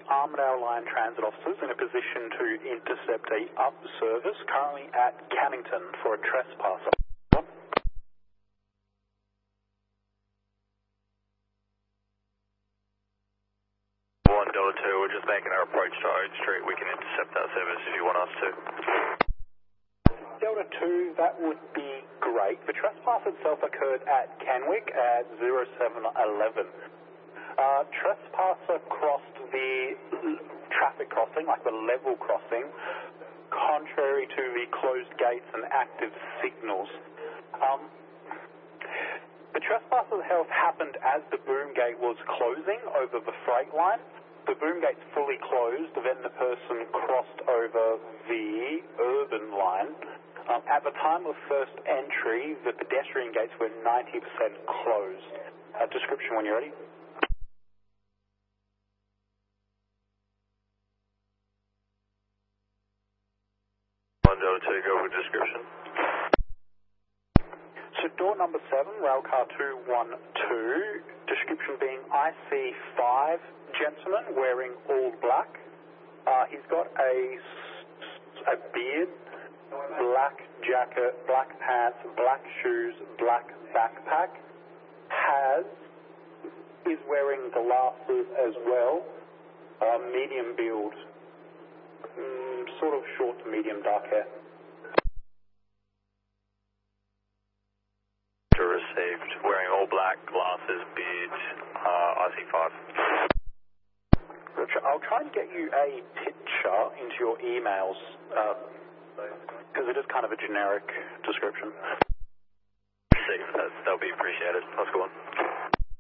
Armidale Line transit officers in a position to intercept a up service currently at Cannington for a trespasser. 1 Delta 2, we're just making our approach to Oak Street. We can intercept that service if you want us to. Delta 2, that would be great. The trespass itself occurred at Canwick at 0711. Trespasser crossed the traffic crossing, like the level crossing, contrary to the closed gates and active signals. The trespasser's health happened as the boom gate was closing over the freight line. The boom gate's fully closed, then the person crossed over the urban line. At the time of first entry, the pedestrian gates were 90% closed. Description when you're ready. Delta 2, go with description. So door number 7, railcar 212, description being IC5 gentleman wearing all black. He's got a beard, black jacket, black pants, black shoes, black backpack. Is wearing glasses as well, medium build, sort of short to medium dark hair. Received, wearing all black, glasses, beard, IC5. Richard, I'll try and get you a picture into your emails, because it is kind of a generic description. See, that'll be appreciated. Let's go on.